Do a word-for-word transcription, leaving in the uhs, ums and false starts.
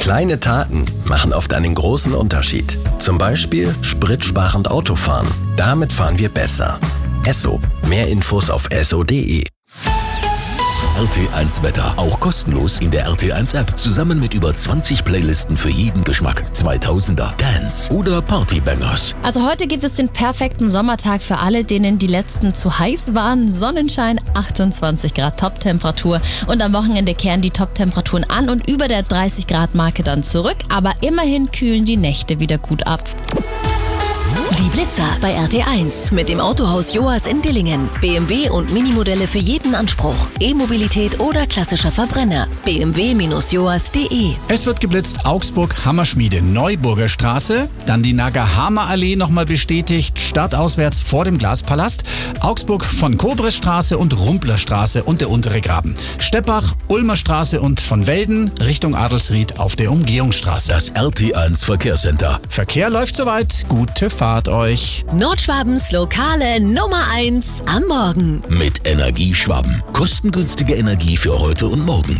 Kleine Taten machen oft einen großen Unterschied. Zum Beispiel spritsparend Autofahren. Damit fahren wir besser. Esso. Mehr Infos auf esso punkt de. R T eins Wetter. Auch kostenlos in der R T eins App. Zusammen mit über zwanzig Playlisten für jeden Geschmack. zweitausender, Dance oder Partybangers. Also heute gibt es den perfekten Sommertag für alle, denen die letzten zu heiß waren. Sonnenschein, achtundzwanzig Grad Toptemperatur. Und am Wochenende kehren die Toptemperaturen an und über der dreißig Grad Marke dann zurück. Aber immerhin kühlen die Nächte wieder gut ab. Die Blitzer bei R T eins mit dem Autohaus Joas in Dillingen. B M W und Minimodelle für jeden Anspruch. E-Mobilität oder klassischer Verbrenner. b m w Bindestrich joas punkt de. Es wird geblitzt Augsburg Hammerschmiede Neuburger Straße, dann die Nagahama-Allee nochmal bestätigt, stadtauswärts vor dem Glaspalast, Augsburg von Kobresstraße und Rumplerstraße und der untere Graben, Steppach, Ulmer Straße und von Welden Richtung Adelsried auf der Umgehungsstraße. Das R T eins Verkehrscenter. Verkehr läuft soweit, gute Fahrt euch. Nordschwabens lokale Nummer eins am Morgen. Mit Energieschwaben. Kostengünstige Energie für heute und morgen.